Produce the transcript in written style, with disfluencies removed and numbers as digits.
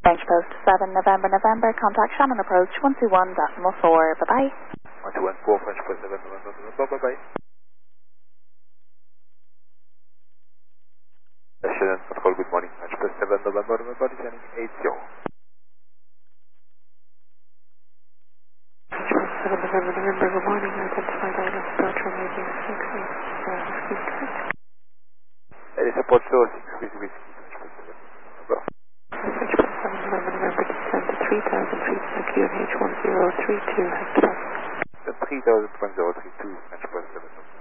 French Post 7 November, contact Shannon Approach 121.4. Bye-bye. 121.4 French Post 7 November, bye-bye. Shannon Control, good morning. French Post 7 November, descending 80. French Post 7 November, good morning. Identified item departure maybe 6 It is approach 06 with French Post 7 November. French Post 7 November, descend to 3,000 feet, QNH 1032, Hector. 3,000.032 French Post 7 November.